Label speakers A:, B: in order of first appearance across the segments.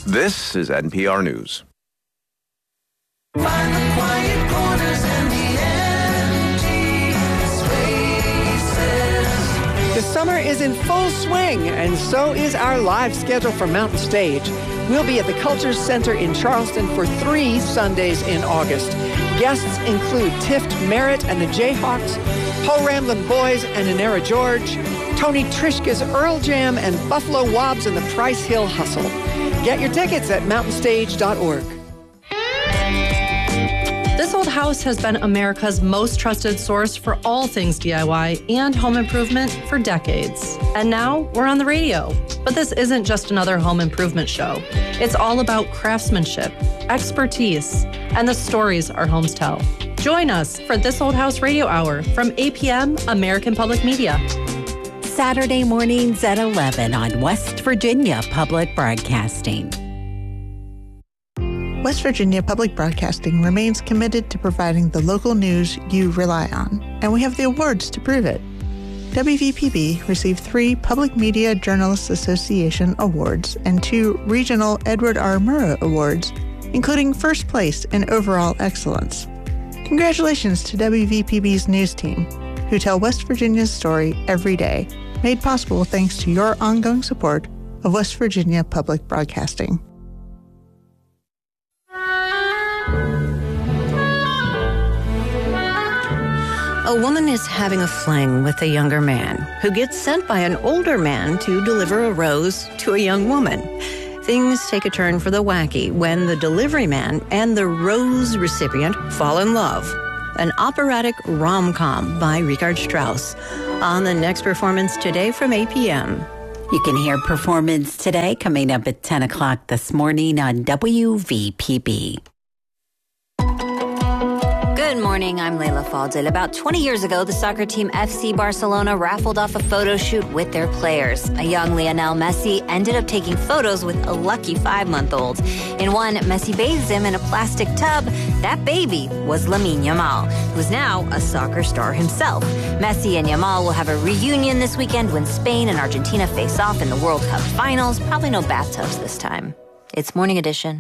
A: This is NPR News.
B: Find the quiet corners and the empty spaces.
C: The summer is in full swing, and so is our live schedule for Mountain Stage. We'll be at the Culture Center in Charleston for 3 Sundays in August. Guests include Tift Merritt and the Jayhawks, Po Ramblin' Boys and Inera George, Tony Trishka's Earl Jam, and Buffalo Wobbs and the Price Hill Hustle. Get your tickets at mountainstage.org.
D: This Old House has been America's most trusted source for all things DIY and home improvement for decades. And now we're on the radio. But this isn't just another home improvement show. It's all about craftsmanship, expertise, and the stories our homes tell. Join us for This Old House Radio Hour from 8 p.m. American Public Media.
E: Saturday mornings at 11 on West Virginia Public Broadcasting.
F: West Virginia Public Broadcasting remains committed to providing the local news you rely on, and we have the awards to prove it. WVPB received 3 Public Media Journalists Association awards and 2 Regional Edward R. Murrow awards, including first place in overall excellence. Congratulations to WVPB's news team, who tell West Virginia's story every day, made possible thanks to your ongoing support of West Virginia Public Broadcasting.
G: A woman is having a fling with a younger man who gets sent by an older man to deliver a rose to a young woman. Things take a turn for the wacky when the delivery man and the rose recipient fall in love. An operatic rom-com by Richard Strauss on the next Performance Today from 8 p.m.
E: You can hear Performance Today coming up at 10 o'clock this morning on WVPB.
H: Good morning, I'm Leila Fadel. About 20 years ago, the soccer team FC Barcelona raffled off a photo shoot with their players. A young Lionel Messi ended up taking photos with a lucky 5-month-old. In one, Messi bathes him in a plastic tub. That baby was Lamine Yamal, who's now a soccer star himself. Messi and Yamal will have a reunion this weekend when Spain and Argentina face off in the World Cup finals. Probably no bathtubs this time. It's Morning Edition.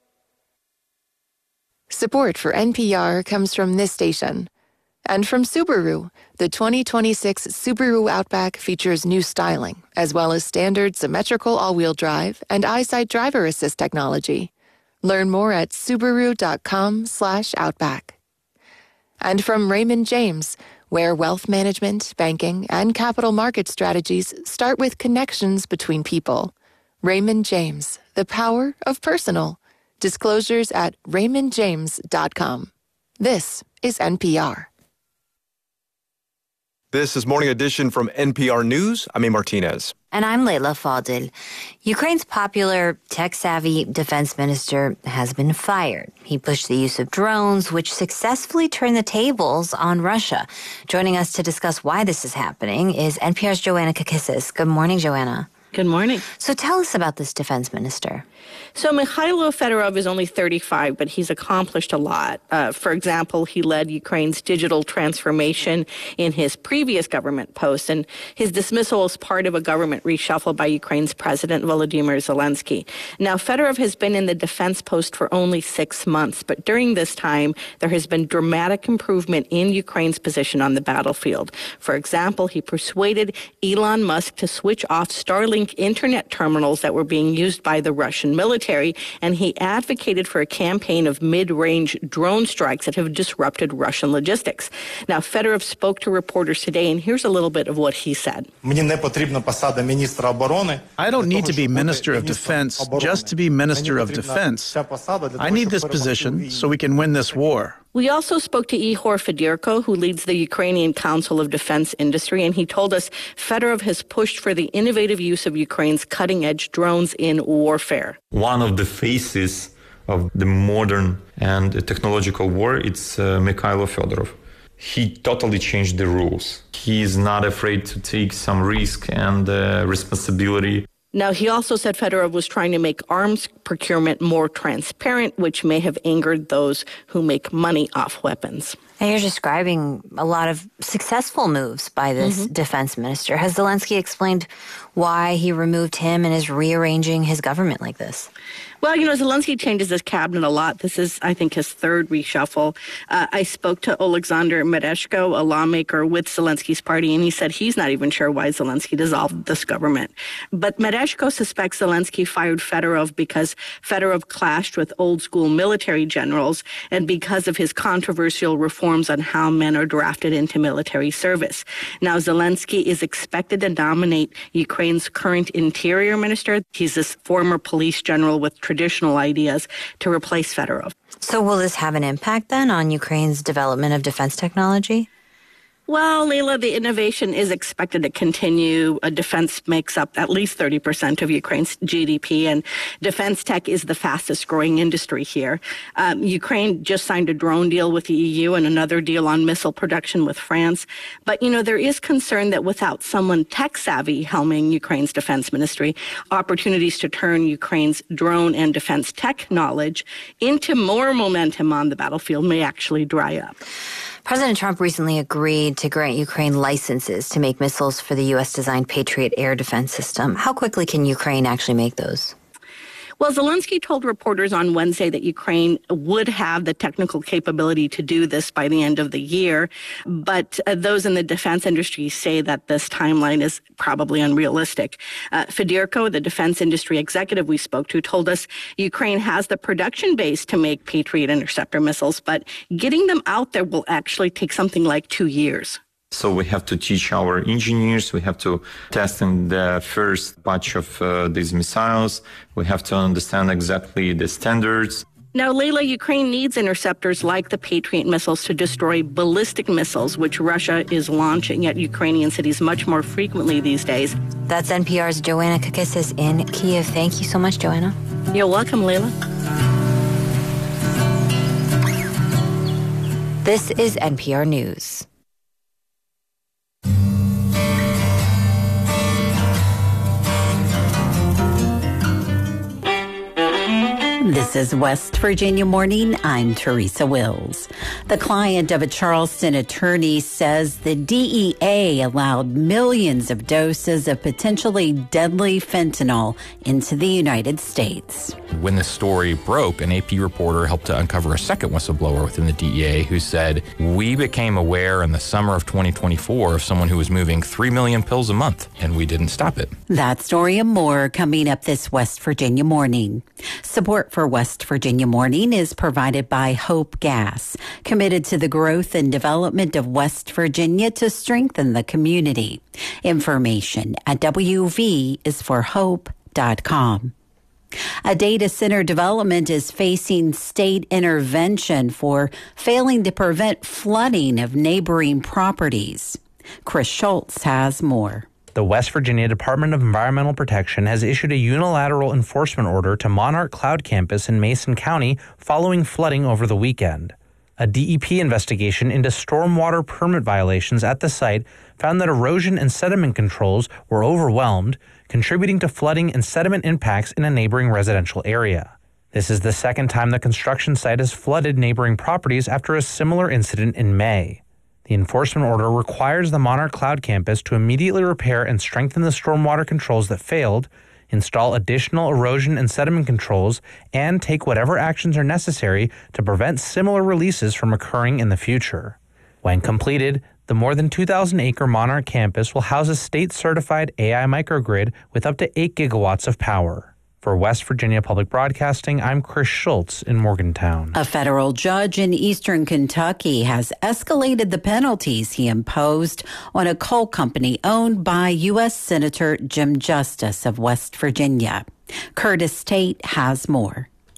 I: Support for NPR comes from this station. And from Subaru, the 2026 Subaru Outback features new styling, as well as standard symmetrical all-wheel drive and EyeSight driver assist technology. Learn more at Subaru.com/Outback. And from Raymond James, where wealth management, banking, and capital market strategies start with connections between people. Raymond James, the power of personal. Disclosures at raymondjames.com. This is NPR.
A: This is Morning Edition from NPR News. I'm A. Martinez.
H: And I'm Leila Fadel. Ukraine's popular tech-savvy defense minister has been fired. He pushed the use of drones, which successfully turned the tables on Russia. Joining us to discuss why this is happening is NPR's Joanna Kakissis. Good morning, Joanna.
J: Good morning.
H: So tell us about this defense minister.
J: So Mikhailo Fedorov is only 35, but he's accomplished a lot. For example, he led Ukraine's digital transformation in his previous government post, and his dismissal is part of a government reshuffle by Ukraine's President Volodymyr Zelensky. Now, Fedorov has been in the defense post for only 6 months, but during this time, there has been dramatic improvement in Ukraine's position on the battlefield. For example, he persuaded Elon Musk to switch off Starlink internet terminals that were being used by the Russian military, and he advocated for a campaign of mid-range drone strikes that have disrupted Russian logistics. Now, Fedorov spoke to reporters today, and here's a little bit of what he said.
K: I don't need to be Minister of Defense just to be Minister of Defense. I need this position so we can win this war.
J: We also spoke to Ihor Fedorko, who leads the Ukrainian Council of Defense Industry, and he told us Fedorov has pushed for the innovative use of Ukraine's cutting-edge drones in warfare.
L: One of the faces of the modern and technological war, it's Mikhailo Fedorov. He totally changed the rules. He is not afraid to take some risk and responsibility.
J: Now, he also said Fedorov was trying to make arms procurement more transparent, which may have angered those who make money off weapons.
H: And you're describing a lot of successful moves by this defense minister. Has Zelensky explained why he removed him and is rearranging his government like this?
J: Well, Zelensky changes his cabinet a lot. This is, I think, his third reshuffle. I spoke to Oleksandr Mereshko, a lawmaker with Zelensky's party, and he said he's not even sure why Zelensky dissolved this government. But Mereshko suspects Zelensky fired Fedorov because Fedorov clashed with old-school military generals and because of his controversial reforms on how men are drafted into military service. Now, Zelensky is expected to nominate Ukraine's current interior minister. He's this former police general with traditional ideas to replace Fedorov.
H: So will this have an impact then on Ukraine's development of defense technology?
J: Well, Leila, the innovation is expected to continue. Defense makes up at least 30% of Ukraine's GDP, and defense tech is the fastest growing industry here. Ukraine just signed a drone deal with the EU and another deal on missile production with France. But, there is concern that without someone tech-savvy helming Ukraine's defense ministry, opportunities to turn Ukraine's drone and defense tech knowledge into more momentum on the battlefield may actually dry up.
H: President Trump recently agreed to grant Ukraine licenses to make missiles for the U.S.-designed Patriot air defense system. How quickly can Ukraine actually make those?
J: Well, Zelensky told reporters on Wednesday that Ukraine would have the technical capability to do this by the end of the year. But those in the defense industry say that this timeline is probably unrealistic. Fedorko, the defense industry executive we spoke to, told us Ukraine has the production base to make Patriot interceptor missiles, but getting them out there will actually take something like 2 years.
L: So we have to teach our engineers, we have to test in the first batch of these missiles, we have to understand exactly the standards.
J: Now, Leila, Ukraine needs interceptors like the Patriot missiles to destroy ballistic missiles, which Russia is launching at Ukrainian cities much more frequently these days.
H: That's NPR's Joanna Kakissis in Kiev. Thank you so much, Joanna.
J: You're welcome, Leila.
H: This is NPR News.
E: This is West Virginia Morning. I'm Teresa Wills. The client of a Charleston attorney says the DEA allowed millions of doses of potentially deadly fentanyl into the United States.
M: When the story broke, an AP reporter helped to uncover a second whistleblower within the DEA who said, "We became aware in the summer of 2024 of someone who was moving 3 million pills a month, and we didn't stop it."
E: That story and more coming up this West Virginia Morning. Support for West Virginia Morning is provided by Hope Gas, committed to the growth and development of West Virginia to strengthen the community. Information at wvisforhope.com. A data center development is facing state intervention for failing to prevent flooding of neighboring properties. Chris Schultz has more.
N: The West Virginia Department of Environmental Protection has issued a unilateral enforcement order to Monarch Cloud Campus in Mason County following flooding over the weekend. A DEP investigation into stormwater permit violations at the site found that erosion and sediment controls were overwhelmed, contributing to flooding and sediment impacts in a neighboring residential area. This is the second time the construction site has flooded neighboring properties after a similar incident in May. The enforcement order requires the Monarch Cloud Campus to immediately repair and strengthen the stormwater controls that failed, install additional erosion and sediment controls, and take whatever actions are necessary to prevent similar releases from occurring in the future. When completed, the more than 2,000-acre Monarch campus will house a state-certified AI microgrid with up to 8 gigawatts of power. For West Virginia Public Broadcasting, I'm Chris Schultz in Morgantown.
E: A federal judge in eastern Kentucky has escalated the penalties he imposed on a coal company owned by U.S. Senator Jim Justice of West Virginia. Curtis Tate has more.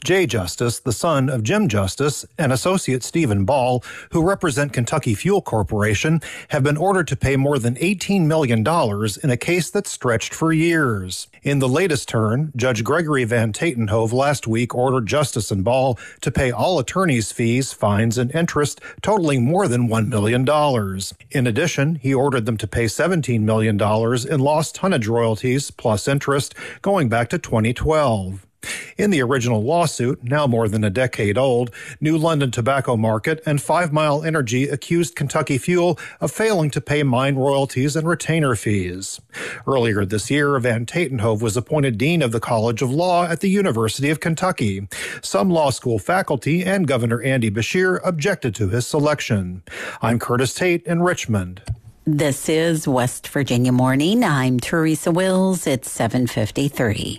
O: Jay Justice, the son of Jim Justice, and Associate Stephen Ball, who represent Kentucky Fuel Corporation, have been ordered to pay more than $18 million in a case that stretched for years. In the latest turn, Judge Gregory Van Tatenhove last week ordered Justice and Ball to pay all attorneys' fees, fines, and interest totaling more than $1 million. In addition, he ordered them to pay $17 million in lost tonnage royalties plus interest going back to 2012. In the original lawsuit, now more than a decade old, New London Tobacco Market and 5 Mile Energy accused Kentucky Fuel of failing to pay mine royalties and retainer fees. Earlier this year, Van Tatenhove was appointed Dean of the College of Law at the University of Kentucky. Some law school faculty and Governor Andy Beshear objected to his selection. I'm Curtis Tate in Richmond.
E: This is West Virginia Morning. I'm Teresa Wills. It's 7:53.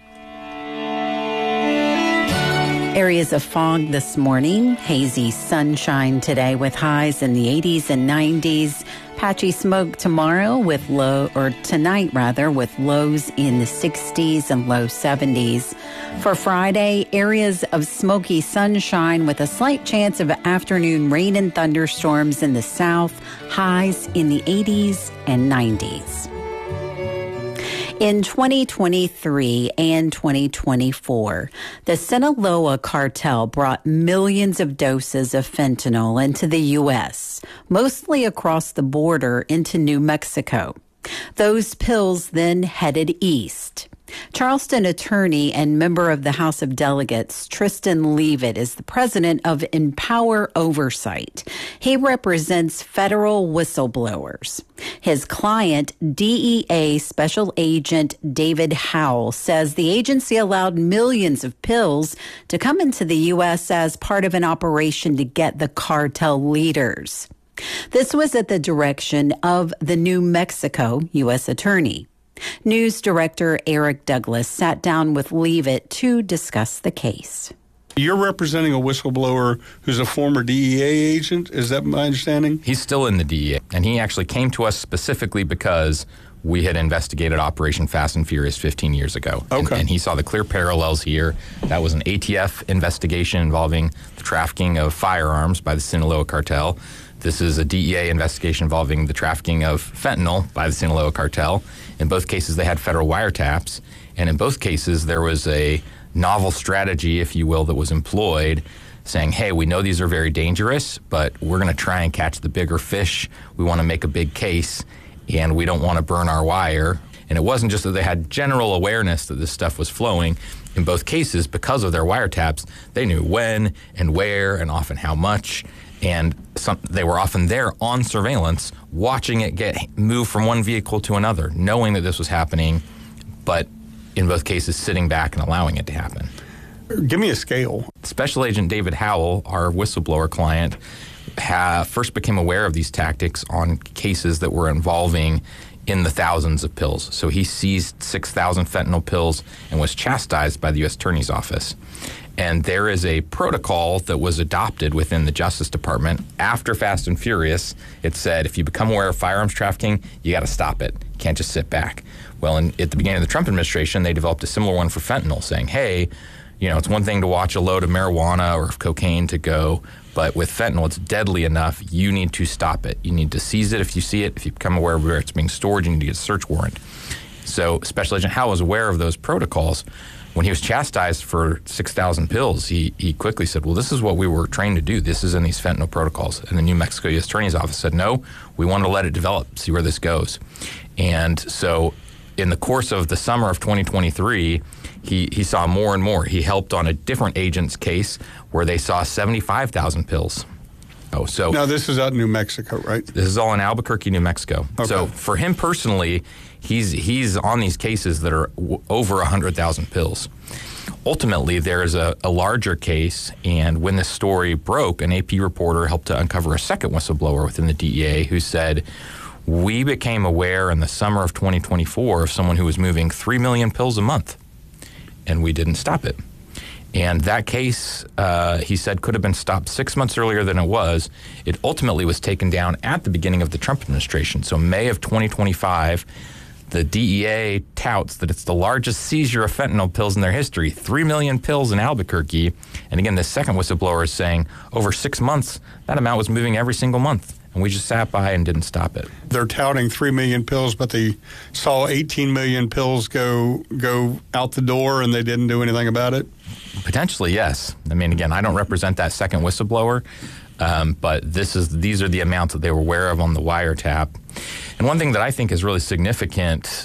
E: Areas of fog this morning, hazy sunshine today with highs in the 80s and 90s. Patchy smoke tomorrow tonight with lows in the 60s and low 70s. For Friday, areas of smoky sunshine with a slight chance of afternoon rain and thunderstorms in the south, highs in the 80s and 90s. In 2023 and 2024, the Sinaloa cartel brought millions of doses of fentanyl into the U.S., mostly across the border into New Mexico. Those pills then headed east. Charleston attorney and member of the House of Delegates, Tristan Leavitt, is the president of Empower Oversight. He represents federal whistleblowers. His client, DEA Special Agent David Howell, says the agency allowed millions of pills to come into the U.S. as part of an operation to get the cartel leaders. This was at the direction of the New Mexico U.S. attorney. News director Eric Douglas sat down with Leavitt to discuss the case.
P: You're representing a whistleblower who's a former DEA agent. Is that my understanding?
M: He's still in the DEA, and he actually came to us specifically because we had investigated Operation Fast and Furious 15 years ago.
P: Okay.
M: And he saw the clear parallels here. That was an ATF investigation involving the trafficking of firearms by the Sinaloa cartel. This is a DEA investigation involving the trafficking of fentanyl by the Sinaloa cartel. In both cases, they had federal wiretaps. And in both cases, there was a novel strategy, if you will, that was employed saying, hey, we know these are very dangerous, but we're going to try and catch the bigger fish. We want to make a big case, and we don't want to burn our wire. And it wasn't just that they had general awareness that this stuff was flowing. In both cases, because of their wiretaps, they knew when and where and often how much. And they were often there on surveillance, watching it get moved from one vehicle to another, knowing that this was happening, but in both cases sitting back and allowing it to happen.
P: Give me a scale.
M: Special Agent David Howell, our whistleblower client, first became aware of these tactics on cases that were involving in the thousands of pills. So he seized 6,000 fentanyl pills and was chastised by the U.S. Attorney's Office. And there is a protocol that was adopted within the Justice Department. After Fast and Furious, it said, if you become aware of firearms trafficking, you got to stop it. You can't just sit back. Well, at the beginning of the Trump administration, they developed a similar one for fentanyl, saying, hey, it's one thing to watch a load of marijuana or of cocaine to go, but with fentanyl, it's deadly enough. You need to stop it. You need to seize it if you see it. If you become aware of where it's being stored, you need to get a search warrant. So Special Agent Howell was aware of those protocols. When he was chastised for 6,000 pills, he quickly said, well, this is what we were trained to do. This is in these fentanyl protocols. And the New Mexico U.S. Attorney's Office said, no, we want to let it develop, see where this goes. And so in the course of the summer of 2023, he saw more and more. He helped on a different agent's case where they saw 75,000 pills. So
P: now this is out in New Mexico, right?
M: This is all in Albuquerque, New Mexico.
P: Okay.
M: So for him personally, he's on these cases that are over 100,000 pills. Ultimately, there is a larger case, and when this story broke, an AP reporter helped to uncover a second whistleblower within the DEA who said, we became aware in the summer of 2024 of someone who was moving 3 million pills a month, and we didn't stop it. And that case, he said, could have been stopped 6 months earlier than it was. It ultimately was taken down at the beginning of the Trump administration. So May of 2025, The DEA touts that it's the largest seizure of fentanyl pills in their history, 3 million pills in Albuquerque. And again, the second whistleblower is saying over 6 months, that amount was moving every single month. And we just sat by and didn't stop it.
P: They're touting 3 million pills, but they saw 18 million pills go out the door and they didn't do anything about it?
M: Potentially, yes. I mean, again, I don't represent that second whistleblower, but these are the amounts that they were aware of on the wiretap. And one thing that I think is really significant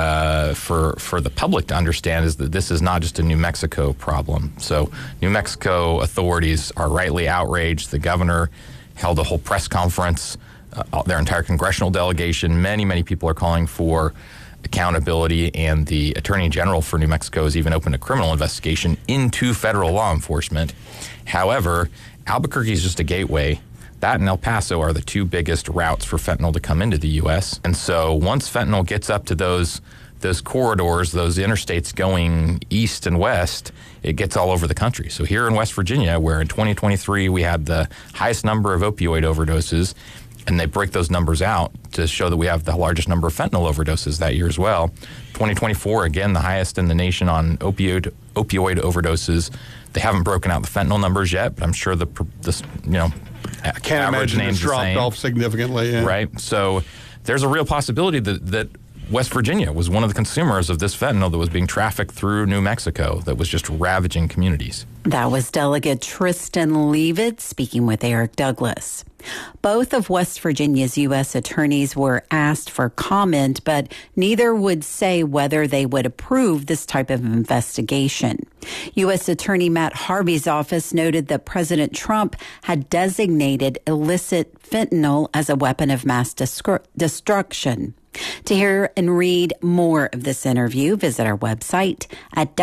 M: for the public to understand is that this is not just a New Mexico problem. So New Mexico authorities are rightly outraged. The governor held a whole press conference, their entire congressional delegation. Many people are calling for accountability, and the Attorney General for New Mexico has even opened a criminal investigation into federal law enforcement. However, Albuquerque is just a gateway. That and El Paso are the two biggest routes for fentanyl to come into the U.S. And so once fentanyl gets up to those corridors, those interstates going east and west, it gets all over the country. So here in West Virginia, where in 2023 we had the highest number of opioid overdoses, and they break those numbers out to show that we have the largest number of fentanyl overdoses that year as well. 2024, again, the highest in the nation on opioid overdoses. They haven't broken out the fentanyl numbers yet, but I'm sure the
P: I can't imagine it's dropped off significantly. Yeah.
M: Right? So there's a real possibility that West Virginia was one of the consumers of this fentanyl that was being trafficked through New Mexico that was just ravaging communities.
E: That was Delegate Tristan Leavitt speaking with Eric Douglas. Both of West Virginia's U.S. attorneys were asked for comment, but neither would say whether they would approve this type of investigation. U.S. Attorney Matt Harvey's office noted that President Trump had designated illicit fentanyl as a weapon of mass destruction. To hear and read more of this interview, visit our website at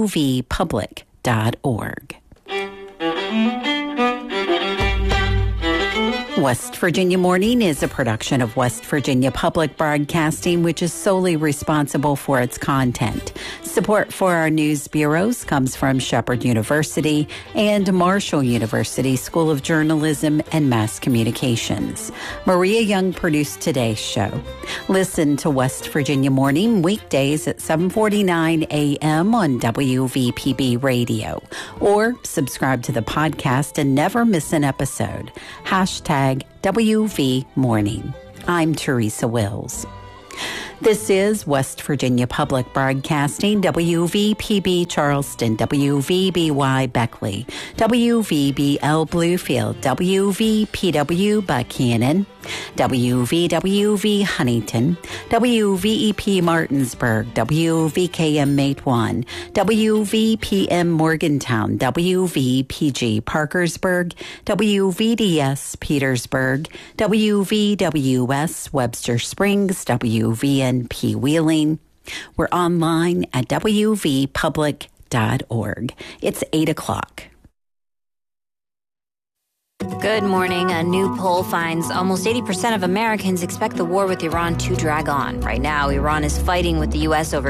E: wvpublic.org. West Virginia Morning is a production of West Virginia Public Broadcasting, which is solely responsible for its content. Support for our news bureaus comes from Shepherd University and Marshall University School of Journalism and Mass Communications. Maria Young produced today's show. Listen to West Virginia Morning weekdays at 7:49 a.m. on WVPB Radio, or subscribe to the podcast and never miss an episode. #WV Morning. I'm Teresa Wills. This is West Virginia Public Broadcasting, WVPB Charleston, WVBY Beckley, WVBL Bluefield, WVPW Buchanan, WVWV Huntington, WVEP Martinsburg, WVKM Matewan, WVPM Morgantown, WVPG Parkersburg, WVDS Petersburg, WVWS Webster Springs, WVNP Wheeling. We're online at wvpublic.org. It's 8 o'clock.
H: Good morning. A new poll finds almost 80% of Americans expect the war with Iran to drag on. Right now, Iran is fighting with the U.S. over